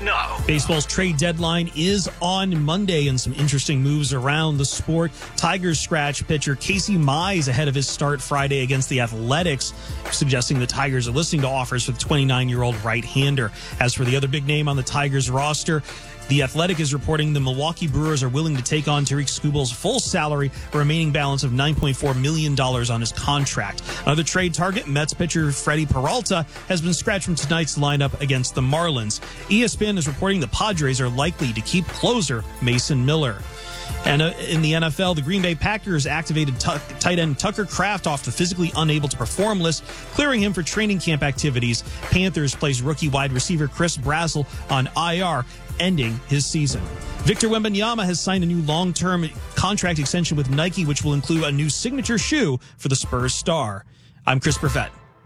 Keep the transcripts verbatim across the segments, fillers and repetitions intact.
know. Baseball's trade deadline is on Monday, and some interesting moves around the sport. Tigers scratch pitcher Casey Mize ahead of his start Friday against the Athletics, suggesting the Tigers are listening to offers for the twenty-nine-year-old right-hander. As for the other big name on the Tigers roster, The Athletic is reporting the Milwaukee Brewers are willing to take on Tariq Skubal's full salary, a remaining balance of nine point four million dollars on his contract. Another trade target, Mets pitcher Freddie Peralta, has been scratched from tonight's lineup against the Marlins. E S P N is reporting the Padres are likely to keep closer Mason Miller. And uh, in the N F L, the Green Bay Packers activated t- tight end Tucker Kraft off the physically unable to perform list, clearing him for training camp activities. Panthers placed rookie wide receiver Chris Brazzell on I R, ending his season. Victor Wembanyama has signed a new long-term contract extension with Nike, which will include a new signature shoe for the Spurs star. I'm Chris Perfett.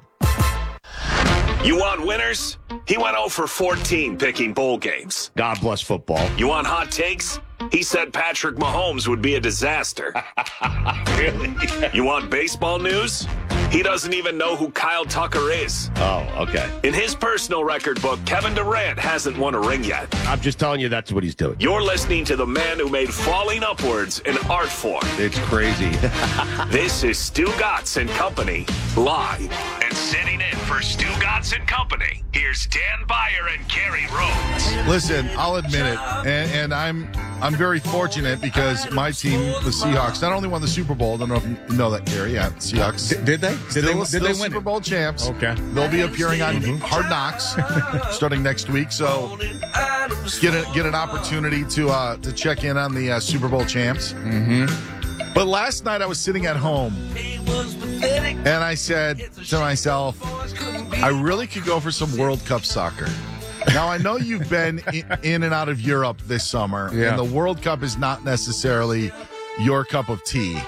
You want winners? He went oh for fourteen picking bowl games. God bless football. You want hot takes? He said Patrick Mahomes would be a disaster. Really? You want baseball news? He doesn't even know who Kyle Tucker is. Oh, okay. In his personal record book, Kevin Durant hasn't won a ring yet. I'm just telling you that's what he's doing. You're listening to the man who made falling upwards an art form. It's crazy. This is Stu Gatz and Company, live. And sitting in for Stu Gatz and Company, here's Dan Beyer and Gary Rhodes. Listen, I'll admit it, and, and I'm I'm very fortunate because my team, the Seahawks, not only won the Super Bowl, I don't know if you know that, Gary, yeah, Seahawks. Did, did they? Did Still, they, did still they win Super it? Bowl champs. Okay. They'll be appearing on mm-hmm. Hard Knocks starting next week, so get a, get an opportunity to uh, to check in on the uh, Super Bowl champs. Mm-hmm. But last night I was sitting at home, and I said to myself, I really could go for some World Cup soccer. Now, I know you've been in and out of Europe this summer, yeah. and the World Cup is not necessarily your cup of tea.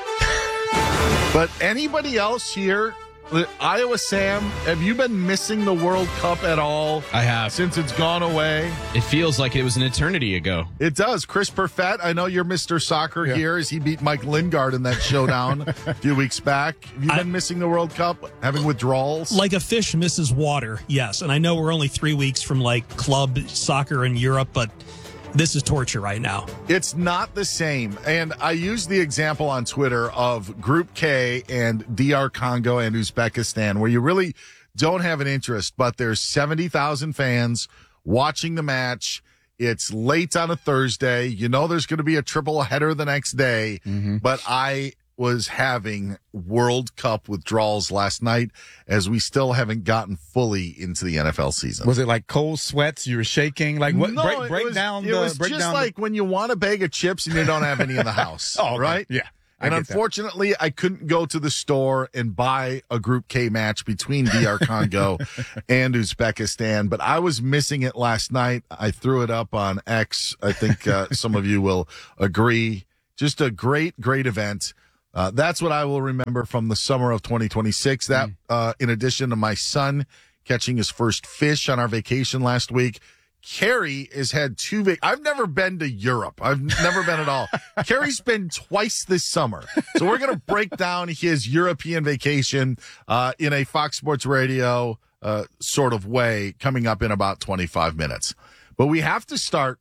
But anybody else here, Iowa Sam, have you been missing the World Cup at all? I have. Since it's gone away? It feels like it was an eternity ago. It does. Chris Perfett, I know you're Mister Soccer yeah. here as he beat Mike Lingard in that showdown a few weeks back. Have you been I, missing the World Cup, having withdrawals? Like a fish misses water, yes. And I know we're only three weeks from like club soccer in Europe, but this is torture right now. It's not the same. And I used the example on Twitter of Group K and D R Congo and Uzbekistan, where you really don't have an interest, but there's seventy thousand fans watching the match. It's late on a Thursday. You know there's going to be a triple header the next day, mm-hmm. but I was having World Cup withdrawals last night as we still haven't gotten fully into the N F L season. Was it like cold sweats? You were shaking? Like what? No, break break it was, down it the. was break just down like the... when you want a bag of chips and you don't have any in the house. oh, okay. Right? Yeah. And unfortunately, that. I couldn't go to the store and buy a Group K match between D R Congo and Uzbekistan, but I was missing it last night. I threw it up on X. I think uh, some of you will agree. Just a great, great event. Uh, that's what I will remember from the summer of twenty twenty-six. That, uh, in addition to my son catching his first fish on our vacation last week, Carrie has had two. Va- I've never been to Europe. I've never been at all. Carrie's been twice this summer. So we're going to break down his European vacation uh, in a Fox Sports Radio uh, sort of way coming up in about twenty-five minutes. But we have to start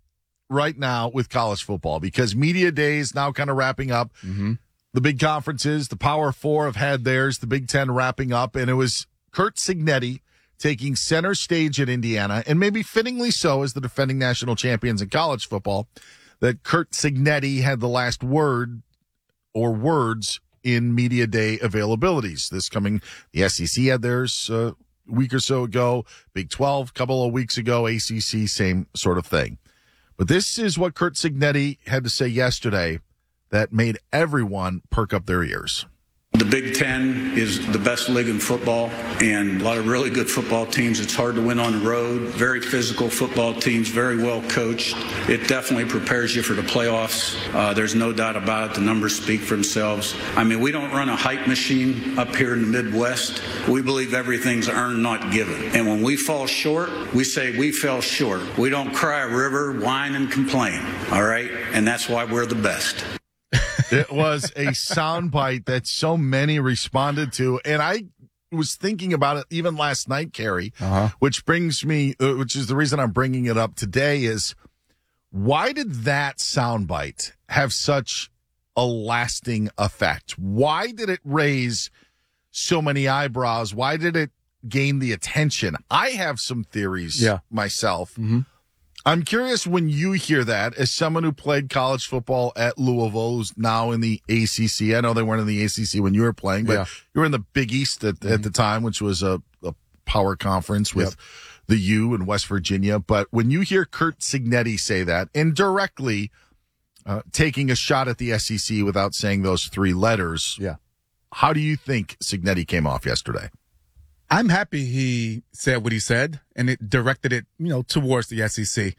right now with college football because media days now kind of wrapping up. Mm-hmm. The big conferences, the Power Four have had theirs, the Big Ten wrapping up, and it was Curt Cignetti taking center stage at Indiana, and maybe fittingly so as the defending national champions in college football, that Curt Cignetti had the last word or words in media day availabilities. This coming, the S E C had theirs a week or so ago, Big twelve a couple of weeks ago, A C C, same sort of thing. But this is what Curt Cignetti had to say yesterday that made everyone perk up their ears. The Big Ten is the best league in football, and a lot of really good football teams. It's hard to win on the road. Very physical football teams, very well coached. It definitely prepares you for the playoffs. Uh, there's no doubt about it. The numbers speak for themselves. I mean, we don't run a hype machine up here in the Midwest. We believe everything's earned, not given. And when we fall short, we say we fell short. We don't cry a river, whine, and complain, all right? And that's why we're the best. It was a soundbite that so many responded to, and I was thinking about it even last night, Carrie, Uh-huh. which brings me, uh, which is the reason I'm bringing it up today is why did that soundbite have such a lasting effect? Why did it raise so many eyebrows? Why did it gain the attention? I have some theories Yeah. myself. Mm-hmm. I'm curious when you hear that, as someone who played college football at Louisville, who's now in the A C C. I know they weren't in the A C C when you were playing, but Yeah. you were in the Big East at, mm-hmm. at the time, which was a, a power conference with Yep. the U in West Virginia. But when you hear Curt Cignetti say that, indirectly uh, taking a shot at the S E C without saying those three letters, Yeah. how do you think Cignetti came off yesterday? I'm happy he said what he said, and it directed it, you know, towards the S E C.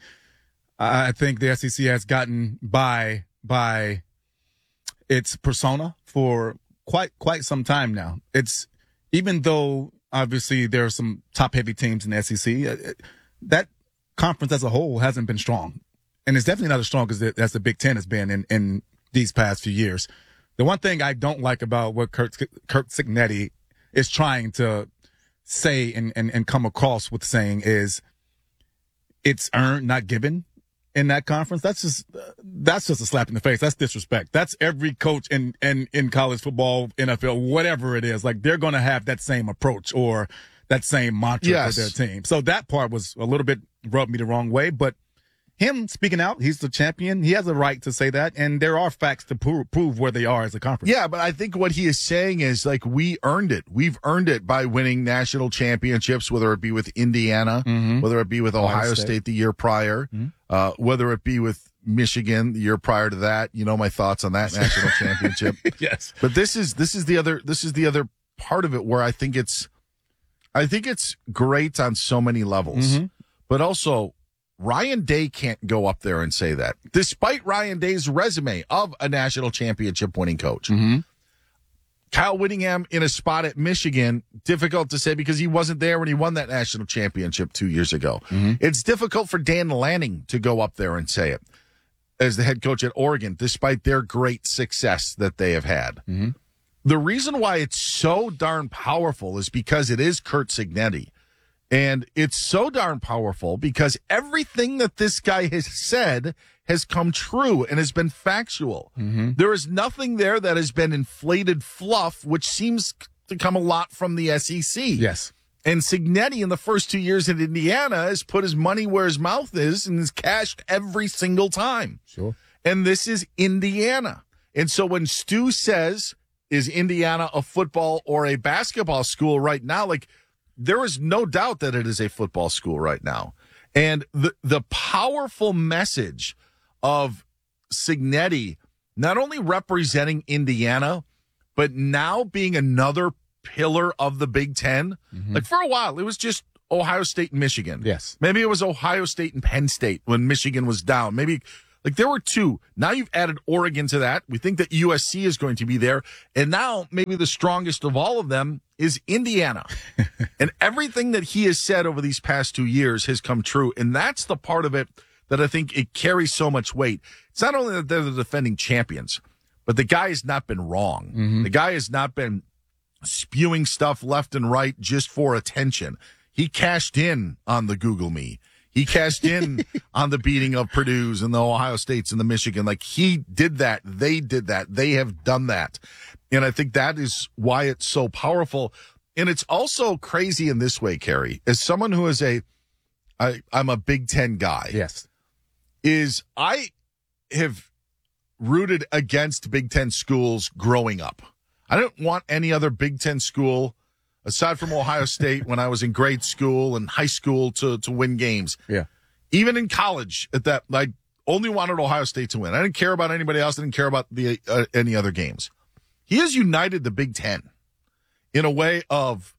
I think the S E C has gotten by by its persona for quite quite some time now. It's even though obviously there are some top heavy teams in the S E C, that conference as a whole hasn't been strong, and it's definitely not as strong as the, as the Big Ten has been in in these past few years. The one thing I don't like about what Curt Curt Cignetti is trying to say and, and, and come across with saying is it's earned, not given in that conference. That's just, that's just a slap in the face. That's disrespect. That's every coach in, in, in college football, N F L, whatever it is. Like they're going to have that same approach or that same mantra Yes. for their team. So that part was a little bit rubbed me the wrong way, but him speaking out, he's the champion. He has a right to say that, and there are facts to prove, prove where they are as a conference. Yeah, but I think what he is saying is, like, we earned it. We've earned it by winning national championships, whether it be with Indiana, Mhm. whether it be with Ohio, Ohio State. State. the year prior, Mhm. uh, whether it be with Michigan the year prior to that. You know my thoughts on that national championship. Yes. But this is this is the other this is the other part of it where I think it's I think it's great on so many levels, Mhm. but also Ryan Day can't go up there and say that, despite Ryan Day's resume of a national championship winning coach. Mm-hmm. Kyle Whittingham in a spot at Michigan, difficult to say because he wasn't there when he won that national championship two years ago. Mm-hmm. It's difficult for Dan Lanning to go up there and say it as the head coach at Oregon, despite their great success that they have had. Mm-hmm. The reason why it's so darn powerful is because it is Curt Cignetti. And it's so darn powerful because everything that this guy has said has come true and has been factual. Mm-hmm. There is nothing there that has been inflated fluff, which seems to come a lot from the S E C. Yes. And Cignetti in the first two years in Indiana has put his money where his mouth is and has cashed every single time. Sure. And this is Indiana. And so when Stu says, is Indiana a football or a basketball school right now? Like, there is no doubt that it is a football school right now. And the the powerful message of Cignetti not only representing Indiana, but now being another pillar of the Big Ten. Mm-hmm. Like, for a while, it was just Ohio State and Michigan. Yes. Maybe it was Ohio State and Penn State when Michigan was down. Maybe, like, there were two. Now you've added Oregon to that. We think that U S C is going to be there. And now maybe the strongest of all of them is Indiana. And everything that he has said over these past two years has come true. And that's the part of it that I think it carries so much weight. It's not only that they're the defending champions, but the guy has not been wrong. Mm-hmm. The guy has not been spewing stuff left and right just for attention. He cashed in on the Google Me. He cashed in on the beating of Purdue's and the Ohio States and the Michigan. Like, he did that. They did that. They have done that. And I think that is why it's so powerful. And it's also crazy in this way, Carrie, as someone who is a, I, I'm a Big Ten guy. Yes. Is I have rooted against Big Ten schools growing up. I didn't want any other Big Ten school aside from Ohio State when I was in grade school and high school to, to win games. Yeah. Even in college at that, I only wanted Ohio State to win. I didn't care about anybody else. I didn't care about the uh, any other games. He has united the Big Ten in a way of,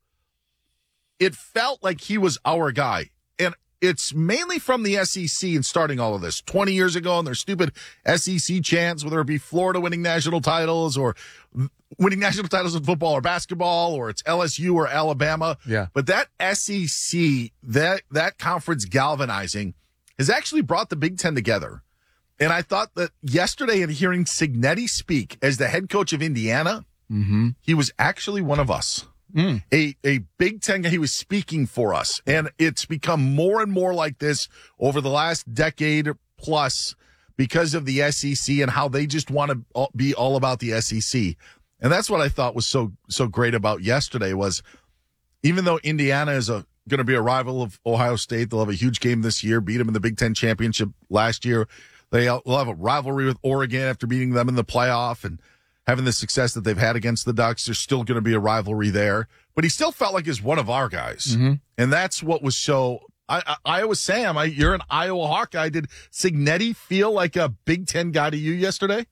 it felt like he was our guy. And it's mainly from the S E C and starting all of this twenty years ago and their stupid S E C chants, whether it be Florida winning national titles or winning national titles in football or basketball, or it's L S U or Alabama. Yeah. But that S E C, that, that conference galvanizing has actually brought the Big Ten together. And I thought that yesterday in hearing Cignetti speak as the head coach of Indiana, Mm-hmm. he was actually one of us. Mm. A a Big Ten guy. He was speaking for us, and it's become more and more like this over the last decade plus because of the S E C and how they just want to be all about the S E C. And that's what I thought was so so great about yesterday was, even though Indiana is a going to be a rival of Ohio State, they'll have a huge game this year, beat them in the Big Ten championship last year. They'll have a rivalry with Oregon after beating them in the playoff and having the success that they've had against the Ducks. There's still going to be a rivalry there. But he still felt like he's one of our guys. Mm-hmm. And that's what was so I, I, Iowa Sam, I, you're an Iowa Hawkeye. Did Cignetti feel like a Big Ten guy to you yesterday?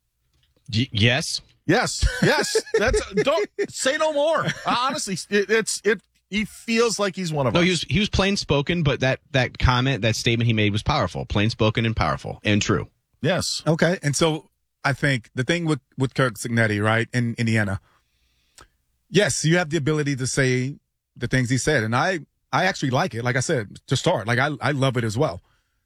Y- yes. Yes. Yes. That's don't say no more. Uh, honestly, it, it's it he feels like he's one of No, us. he was he was plain spoken, but that that comment, that statement he made was powerful. Plain spoken and powerful and true. Yes. Okay. And so I think the thing with, with Kirk Cignetti, right, in Indiana, yes, you have the ability to say the things he said. And I, I actually like it. Like I said, to start, like I, I love it as well.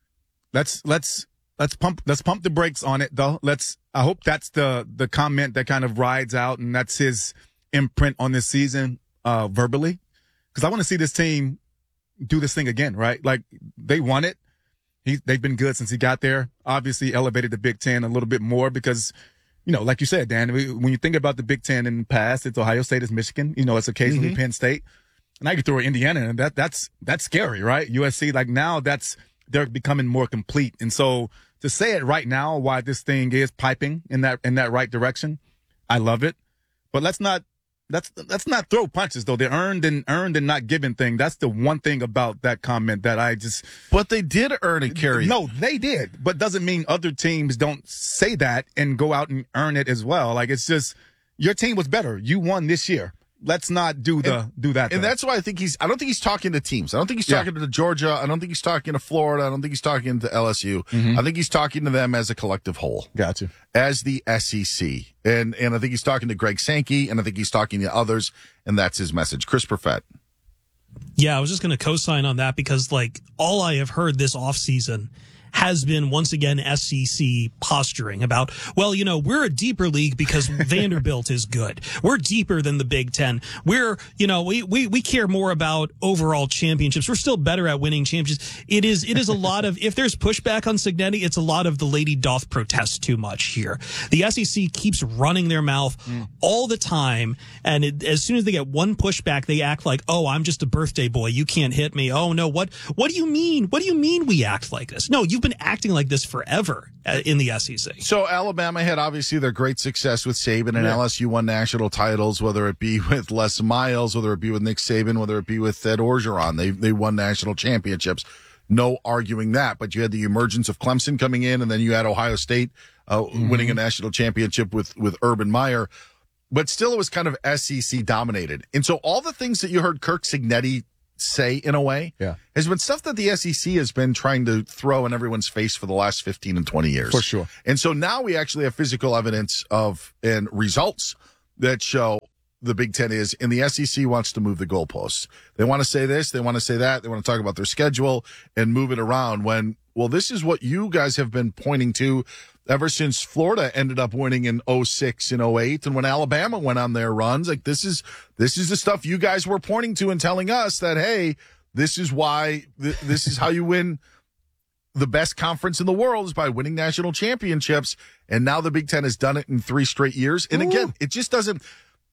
Let's, let's, let's pump, let's pump the brakes on it though. Let's, I hope that's the, the comment that kind of rides out and that's his imprint on this season, uh, verbally. Cause I want to see this team do this thing again, right? Like they won it. He, they've been good since he got there. Obviously elevated the Big Ten a little bit more because, you know, like you said, Dan, when you think about the Big Ten in the past, it's Ohio State, it's Michigan, you know, it's occasionally Mm-hmm. Penn State. And I could throw Indiana in, and that, that's, that's scary, right? U S C, like now that's, they're becoming more complete. And so to say it right now, why this thing is piping in that, in that right direction, I love it. But let's not, Let's let's not throw punches though. The earned and earned and not given thing. That's the one thing about that comment that I just. But they did earn it, Kerry. No, they did, but doesn't mean other teams don't say that and go out and earn it as well. Like it's just your team was better. You won this year. Let's not do the and, do that. And though. that's why I think he's. I don't think he's talking to teams. I don't think he's Yeah. talking to Georgia. I don't think he's talking to Florida. I don't think he's talking to L S U. Mm-hmm. I think he's talking to them as a collective whole. Gotcha. As the S E C. And and I think he's talking to Greg Sankey, and I think he's talking to others, and that's his message. Chris Perfett. Yeah, I was just going to co-sign on that because, like, all I have heard this offseason has been, once again, S E C posturing about, well, you know, we're a deeper league because Vanderbilt is good. We're deeper than the Big Ten. We're, you know, we, we, we care more about overall championships. We're still better at winning championships. It is, it is a lot of, if there's pushback on Cignetti, it's a lot of the lady doth protest too much here. The S E C keeps running their mouth mm. all the time. And it, as soon as they get one pushback, they act like, oh, I'm just a birthday boy. You can't hit me. Oh, no. What, what do you mean? What do you mean we act like this? No, you been acting like this forever in the S E C. So Alabama had obviously their great success with Saban, and yeah. L S U won national titles, whether it be with Les Miles, whether it be with Nick Saban, whether it be with Ed Orgeron. They they won national championships. No arguing that. But you had the emergence of Clemson coming in, and then you had Ohio State uh, mm-hmm. winning a national championship with with Urban Meyer. But still, it was kind of S E C dominated. And so all the things that you heard Kirk Cignetti say, in a way, yeah. has been stuff that the S E C has been trying to throw in everyone's face for the last fifteen and twenty years. For sure. And so now we actually have physical evidence of and results that show the Big Ten is, and the S E C wants to move the goalposts. They want to say this, they want to say that, they want to talk about their schedule and move it around when, well, this is what you guys have been pointing to ever since Florida ended up winning in oh six and oh eight, and when Alabama went on their runs. Like, this is this is the stuff you guys were pointing to and telling us that, hey, this is why th- this is how you win the best conference in the world, is by winning national championships. And now the Big Ten has done it in three straight years. And again, it just doesn't.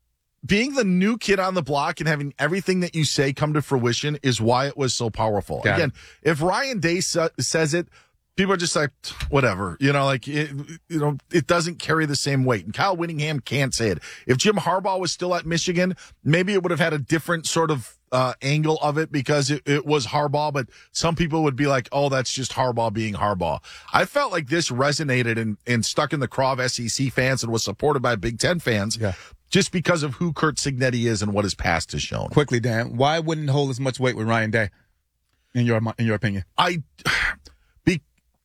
Being the new kid on the block and having everything that you say come to fruition is why it was so powerful. Got Again, it. if Ryan Day sa- says it, people are just like, whatever, you know, like, it, you know, it doesn't carry the same weight. And Kyle Whittingham can't say it. If Jim Harbaugh was still at Michigan, maybe it would have had a different sort of uh, angle of it because it, it was Harbaugh, but some people would be like, oh, that's just Harbaugh being Harbaugh. I felt like this resonated and, and stuck in the craw of S E C fans and was supported by Big Ten fans. Yeah. Just because of who Kurt Cignetti is and what his past has shown. Quickly, Dan, why wouldn't it hold as much weight with Ryan Day, in your in your opinion? I, be,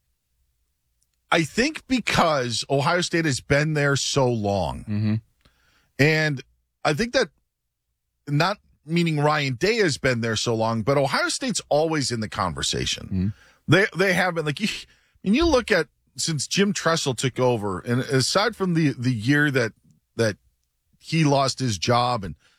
I think because Ohio State has been there so long, Mm-hmm. and I think that not meaning Ryan Day has been there so long, but Ohio State's always in the conversation. Mm-hmm. They they have been, like, you, and you look at since Jim Tressel took over, and aside from the the year that that he lost his job and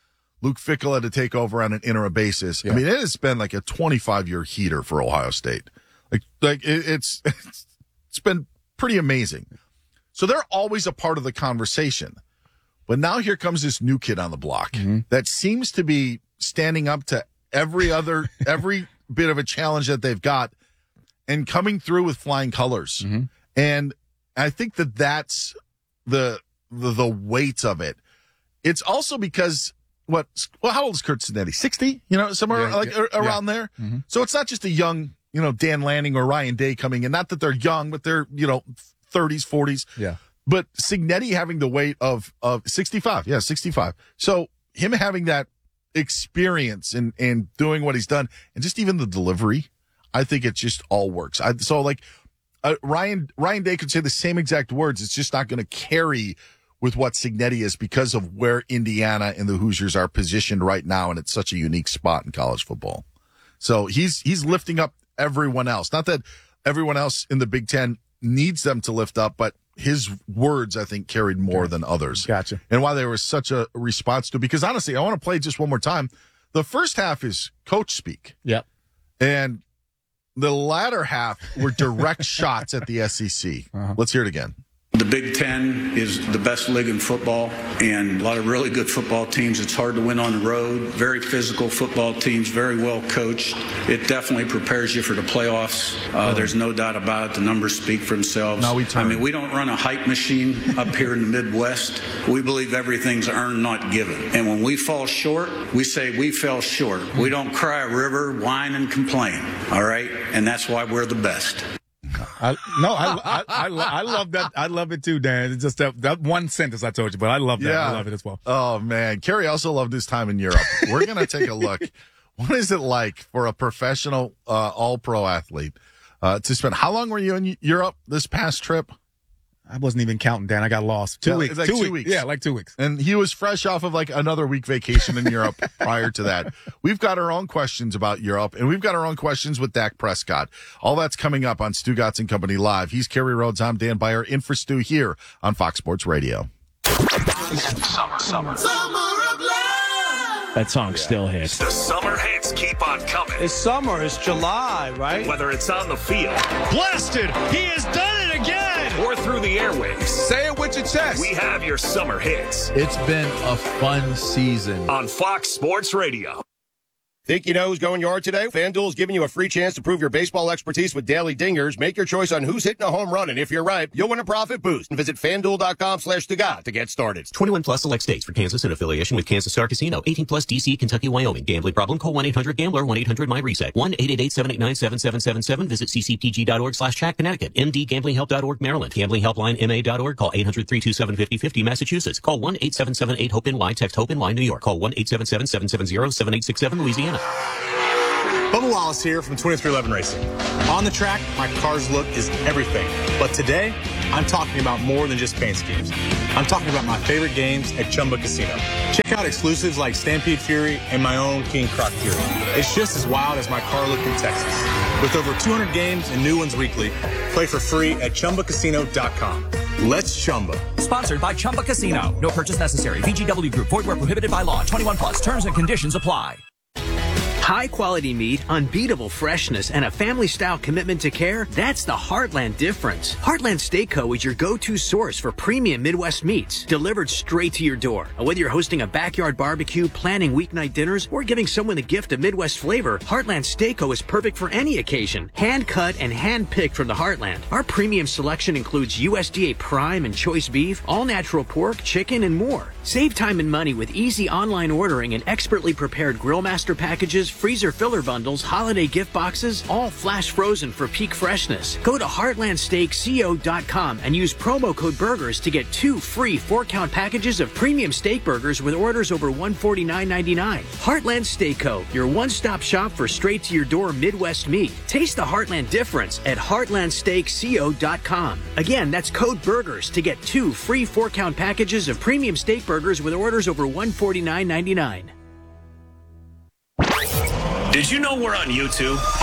Luke Fickell had to take over on an interim basis. Yeah. I mean, it has been like a twenty-five year heater for Ohio State. Like, like it, it's, it's, it's been pretty amazing. So they're always a part of the conversation. But now here comes this new kid on the block mm-hmm. that seems to be standing up to every other, every bit of a challenge that they've got and coming through with flying colors. Mm-hmm. And I think that that's the, the, the weight of it. It's also because what, well, how old is Curt Cignetti? sixty, you know, somewhere yeah, like yeah, around yeah. there. Mm-hmm. So it's not just a young, you know, Dan Lanning or Ryan Day coming in. Not that they're young, but they're, you know, thirties, forties. Yeah. But Cignetti having the weight of, of sixty-five. Yeah, sixty-five. So him having that experience and, and doing what he's done and just even the delivery, I think it just all works. I, so like, uh, Ryan, Ryan Day could say the same exact words. It's just not going to carry with what Cignetti is because of where Indiana and the Hoosiers are positioned right now. And it's such a unique spot in college football. So he's, he's lifting up everyone else. Not that everyone else in the Big Ten needs them to lift up, but his words, I think, carried more than others. Gotcha. And why there was such a response to, because honestly, I want to play just one more time. The first half is coach speak. Yep. And the latter half were direct shots at the S E C. Uh-huh. Let's hear it again. The Big Ten is the best league in football, and a lot of really good football teams. It's hard to win on the road. Very physical football teams, very well coached. It definitely prepares you for the playoffs. Uh, there's no doubt about it. The numbers speak for themselves. Now we turn. I mean, we don't run a hype machine up here in the Midwest. We believe everything's earned, not given. And when we fall short, we say we fell short. We don't cry a river, whine, and complain. All right? And that's why we're the best. I, no, I, I, I, I love that. I love it too, Dan. It's just that, that one sentence I told you, but I love that. Yeah. I love it as well. Oh, man. Kerry also loved his time in Europe. We're going to take a look. What is it like for a professional uh, all-pro athlete uh, to spend? How long were you in Europe this past trip? I wasn't even counting, Dan. I got lost. Two Yeah, weeks. like two, two weeks. weeks. Yeah, like two weeks. And he was fresh off of like another week vacation in Europe prior to that. We've got our own questions about Europe, and we've got our own questions with Dak Prescott. All that's coming up on Stu Gatz and Company Live. He's Kerry Rhodes. I'm Dan Beyer, in for Stu here on Fox Sports Radio. Summer, summer. Summer of love. That song still hits. The summer hits keep on coming. It's summer. It's July, right? Whether it's on the field. Blasted! He has done it again! Or through the airwaves. Say it with your chest. We have your summer hits. It's been a fun season. On Fox Sports Radio. Think you know who's going yard today? FanDuel is giving you a free chance to prove your baseball expertise with daily dingers. Make your choice on who's hitting a home run, and if you're right, you'll win a profit boost. And visit FanDuel.com slash Stugat to get started. twenty-one plus select states for Kansas in affiliation with Kansas Star Casino. eighteen plus D C, Kentucky, Wyoming. Gambling problem? Call one eight hundred gambler, one eight hundred my reset. one eight eight eight, seven eight nine, seven seven seven seven. Visit ccpg.org slash chat Connecticut. M D Gambling Help dot org Maryland. Gambling Helpline M A dot org. Call eight hundred, three two seven, five oh five oh Massachusetts. Call one eight seven seven eight hope N Y. Text HOPE N Y New York. Call one eight seven seven, seven seven zero, seven eight six seven Louisiana. Bubba Wallace here from twenty-three eleven Racing. On the track, my car's look is everything. But today, I'm talking about more than just paint schemes. I'm talking about my favorite games at Chumba Casino. Check out exclusives like Stampede Fury and my own King Croc Fury. It's just as wild as my car look in Texas. With over two hundred games and new ones weekly, play for free at Chumba Casino dot com. Let's Chumba. Sponsored by Chumba Casino. No purchase necessary. V G W Group. Void where prohibited by law. twenty-one plus. Terms and conditions apply. High quality meat, unbeatable freshness, and a family style commitment to care, that's the Heartland difference. Heartland Steak Co. is your go-to source for premium Midwest meats, delivered straight to your door. Whether you're hosting a backyard barbecue, planning weeknight dinners, or giving someone the gift of Midwest flavor, Heartland Steak Co. is perfect for any occasion. Hand cut and hand picked from the Heartland. Our premium selection includes U S D A prime and choice beef, all natural pork, chicken, and more. Save time and money with easy online ordering and expertly prepared grill master packages, freezer filler bundles, holiday gift boxes, all flash frozen for peak freshness. Go to heartland steak co dot com and use promo code BURGERS to get two free four-count packages of premium steak burgers with orders over one hundred forty-nine ninety-nine. Heartland Steak Co., your one-stop shop for straight-to-your-door Midwest meat. Taste the Heartland difference at heartland steak co dot com. Again, that's code BURGERS to get two free four-count packages of premium steak burgers with orders over one hundred forty-nine ninety-nine. Did you know we're on YouTube? Fox,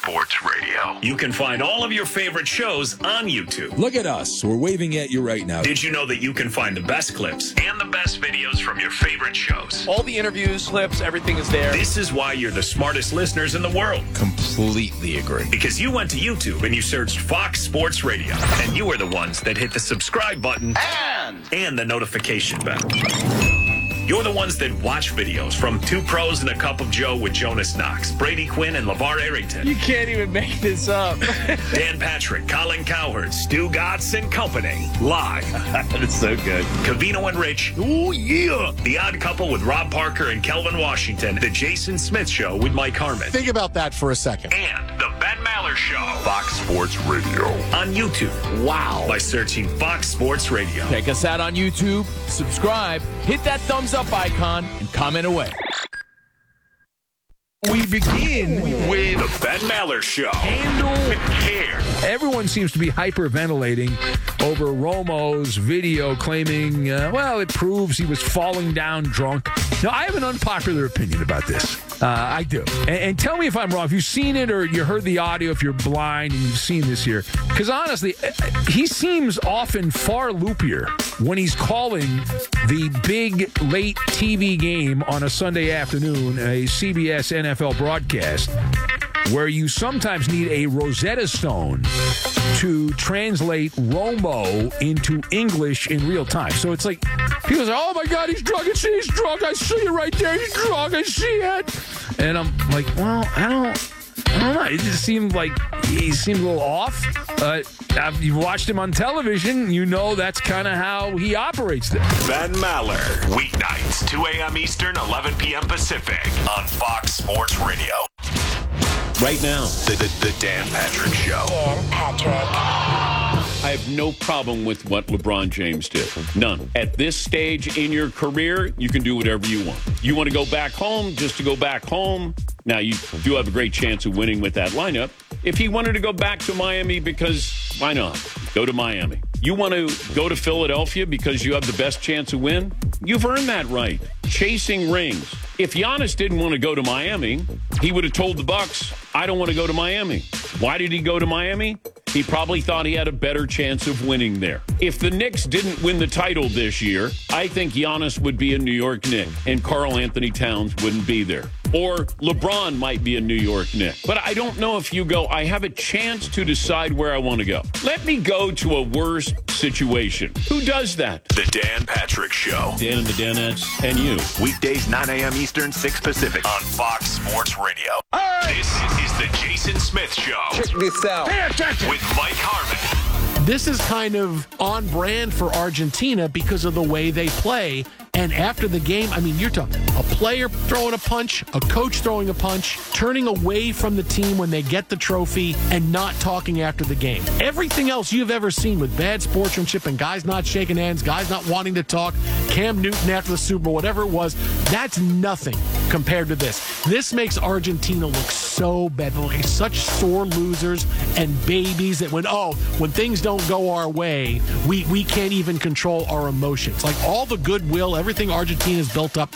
Sports Radio. You can find all of your favorite shows on YouTube. Look at us. We're waving at you right now. Did you know that you can find the best clips and the best videos from your favorite shows? All the interviews, clips, everything is there. This is why you're the smartest listeners in the world. Completely agree. Because you went to YouTube and you searched Fox Sports Radio. And you are the ones that hit the subscribe button and, and the notification bell. You're the ones that watch videos from Two Pros and a Cup of Joe with Jonas Knox, Brady Quinn, and LeVar Arrington. You can't even make this up. Dan Patrick, Colin Cowherd, Stu Gatz and Company. Live. That is so good. Cavino and Rich. Oh, yeah. The Odd Couple with Rob Parker and Kelvin Washington. The Jason Smith Show with Mike Harmon. Think about that for a second. And the Ben Maller Show. Fox Sports Radio. On YouTube. Wow. By searching Fox Sports Radio. Check us out on YouTube. Subscribe. Hit that thumbs up icon and comment away. We begin with the Ben Maller Show. Handle Care. Everyone seems to be hyperventilating over Romo's video claiming, uh, well, it proves he was falling down drunk. Now, I have an unpopular opinion about this. Uh, I do. And, and tell me if I'm wrong. If you've seen it or you heard the audio, if you're blind and you've seen this here. Because honestly, he seems often far loopier when he's calling the big late T V game on a Sunday afternoon, a C B S N F L broadcast, where you sometimes need a Rosetta Stone to translate Romo into English in real time. So it's like, people say, oh my God, he's drunk. I see he's drunk. I see it right there. He's drunk. I see it. And I'm like, well, I don't, I don't know. It just seemed like he seemed a little off. Uh, you've watched him on television. You know that's kind of how he operates there. Ben Maller. Weeknights, two a.m. Eastern, eleven p.m. Pacific on Fox Sports Radio. Right now, the, the, the Dan Patrick Show. Dan Patrick. I have no problem with what LeBron James did. None. At this stage in your career, you can do whatever you want. You want to go back home just to go back home. Now, you do have a great chance of winning with that lineup. If he wanted to go back to Miami, because why not? Go to Miami. You want to go to Philadelphia because you have the best chance of win? You've earned that right. Chasing rings. If Giannis didn't want to go to Miami, he would have told the Bucks, I don't want to go to Miami. Why did he go to Miami? He probably thought he had a better chance of winning there. If the Knicks didn't win the title this year, I think Giannis would be a New York Knick and Karl Anthony Towns wouldn't be there. Or LeBron might be a New York Knick. But I don't know if you go, I have a chance to decide where I want to go. Let me go to a worse situation. Who does that? The Dan Patrick Show. Dan and the Danettes and you. Weekdays, nine a.m. Eastern, six Pacific on Fox Sports Radio. Right. This is the Jason Smith Show. Check this out. Pay attention. With Mike Harmon. This is kind of on brand for Argentina because of the way they play. And after the game, I mean, you're talking a player throwing a punch, a coach throwing a punch, turning away from the team when they get the trophy, and not talking after the game. Everything else you've ever seen with bad sportsmanship and guys not shaking hands, guys not wanting to talk, Cam Newton after the Super Bowl, whatever it was, that's nothing compared to this. This makes Argentina look so bad. They're like such sore losers and babies that when, oh, when things don't go our way, we, we can't even control our emotions. Like all the goodwill, everything Argentina's built up,